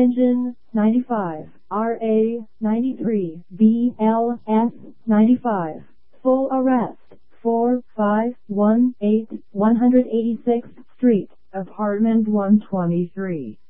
Engine 95, RA 93, BLS 95. Full arrest 4518 186th Street, Apartment 123.